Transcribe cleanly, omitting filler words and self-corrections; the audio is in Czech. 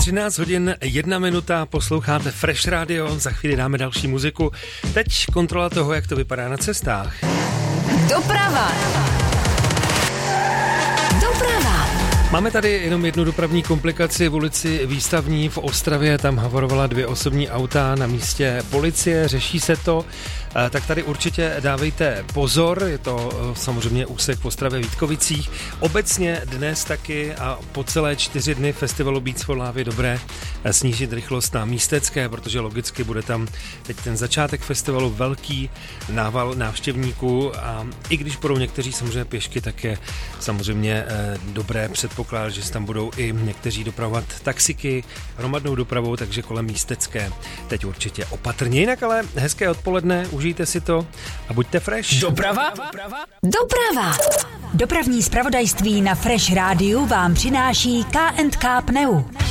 13 hodin 1 minuta, posloucháte Fresh Radio, za chvíli dáme další muziku. Teď kontrola toho, jak to vypadá na cestách. Doprava. Máme tady jenom jednu dopravní komplikaci v ulici Výstavní v Ostravě, tam havarovala 2 osobní auta na místě policie, řeší se to, tak tady určitě dávejte pozor, je to samozřejmě úsek v Ostravě Vítkovicích. Obecně dnes taky a po celé 4 dny festivalu Beats for Love je dobré snížit rychlost na Místecké, protože logicky bude tam teď ten začátek festivalu, velký nával návštěvníků a i když budou někteří samozřejmě pěšky, tak je samozřejmě dobré předpokládat, že tam budou i někteří dopravovat taxiky, hromadnou dopravou, takže kolem Místecké teď určitě opatrně. Jinak ale hezké odpoledne, užijte si to a buďte fresh. Doprava. Dopravní zpravodajství na Fresh Rádiu vám přináší K&K Pneu.